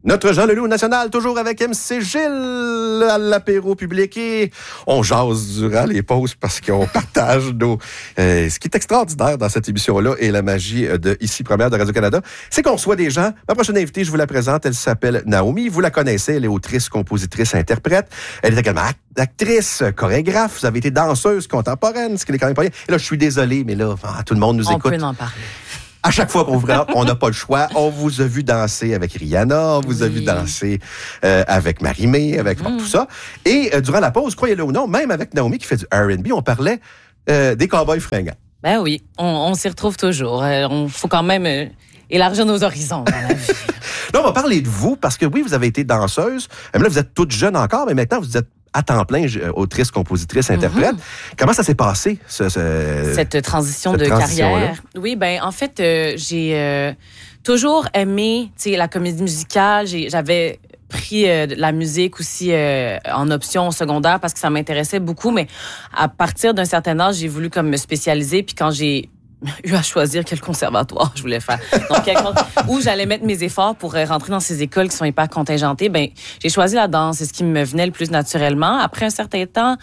Notre Jean Leloup national, toujours avec MC Gilles à l'apéro public. Et on jase durant les pauses parce qu'on partage nos... ce qui est extraordinaire dans cette émission-là et la magie de Ici Première de Radio-Canada, c'est qu'on reçoit des gens. Ma prochaine invitée, je vous la présente, elle s'appelle Naomi. Vous la connaissez, elle est autrice, compositrice, interprète. Elle est également actrice, chorégraphe. Vous avez été danseuse contemporaine, ce qui n'est quand même pas rien. Et là, je suis désolé, mais là, tout le monde nous écoute. On peut en parler. À chaque fois qu'on vous regarde, on n'a pas le choix. On vous a vu danser avec Rihanna, on vous a vu danser avec Marie-Mé, avec tout ça. Et durant la pause, croyez-le ou non, même avec Naomi qui fait du R&B, on parlait des cowboys fringants. Ben oui, on s'y retrouve toujours. Il faut quand même élargir nos horizons dans la vie. Là, on va parler de vous, parce que oui, vous avez été danseuse. Mais là, vous êtes toute jeune encore, mais maintenant, vous êtes à temps plein, autrice, compositrice, interprète. Comment ça s'est passé, cette transition de carrière? Oui, ben en fait, j'ai toujours aimé la comédie musicale. J'avais pris la musique aussi en option au secondaire parce que ça m'intéressait beaucoup, mais à partir d'un certain âge, j'ai voulu comme me spécialiser. Puis quand j'ai eu à choisir quel conservatoire je voulais faire. Donc, où j'allais mettre mes efforts pour rentrer dans ces écoles qui sont hyper contingentées, ben, j'ai choisi la danse. C'est ce qui me venait le plus naturellement. Après un certain temps,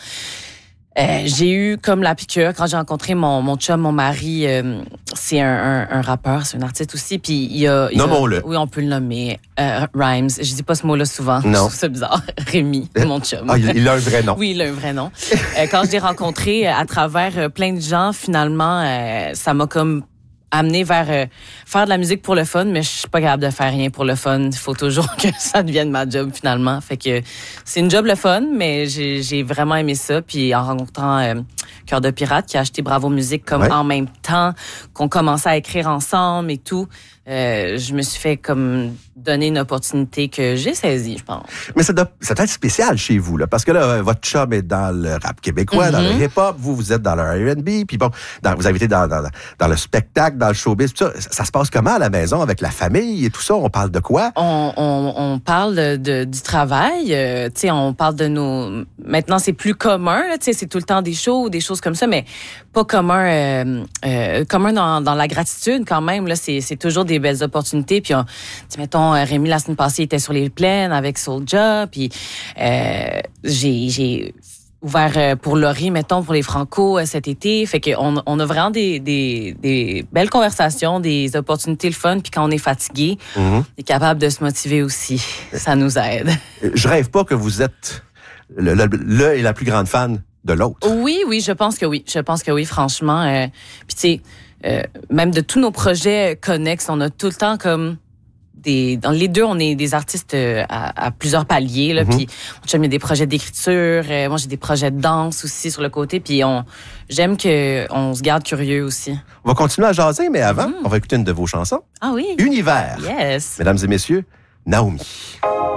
j'ai eu comme la piqûre quand j'ai rencontré mon chum, mon mari. C'est un rappeur, c'est un artiste aussi. Puis nommons-le. Oui, on peut le nommer. Rhymes. Je dis pas ce mot-là souvent. Non. Je trouve ça bizarre. Rémi, mon chum. Ah, il a un vrai nom. Oui, il a un vrai nom. Quand je l'ai rencontré à travers plein de gens, finalement, ça m'a comme amené vers faire de la musique pour le fun, mais je suis pas capable de faire rien pour le fun. Il faut toujours que ça devienne ma job, finalement. Fait que c'est une job le fun, mais j'ai vraiment aimé ça. Puis en rencontrant Cœur de Pirate, qui a acheté Bravo Musique comme en même temps qu'on commençait à écrire ensemble et tout, je me suis fait comme donner une opportunité que j'ai saisie, je pense. Mais ça doit être spécial chez vous, là, parce que là, votre chum est dans le rap québécois, dans le hip-hop, vous êtes dans le R&B, puis bon, vous avez été dans le spectacle, dans le showbiz, tout ça. Ça se passe comment à la maison avec la famille et tout ça? On parle de quoi? On parle du travail, tu sais, on parle de nos... Maintenant, c'est plus commun, tu sais, c'est tout le temps des shows, des choses comme ça, mais pas commun dans la gratitude quand même, là, c'est toujours des belles opportunités, puis mettons, Rémi, la semaine passée, était sur les plaines avec Soulja, puis j'ai ouvert pour Laurie, mettons, pour les Franco cet été. Fait qu'on a vraiment des belles conversations, des opportunités le fun, puis quand on est fatigué, on est capable de se motiver aussi. Ça nous aide. Je rêve pas que vous êtes le et la plus grande fan de l'autre. Oui, je pense que oui. Je pense que oui, franchement. Puis tu sais, même de tous nos projets connexes, on a tout le temps comme dans les deux, on est des artistes à plusieurs paliers. Là, puis il y a des projets d'écriture, moi j'ai des projets de danse aussi sur le côté. Puis j'aime qu'on se garde curieux aussi. On va continuer à jaser, mais avant, on va écouter une de vos chansons. Ah oui. Univers. Yes. Mesdames et messieurs, Naomi.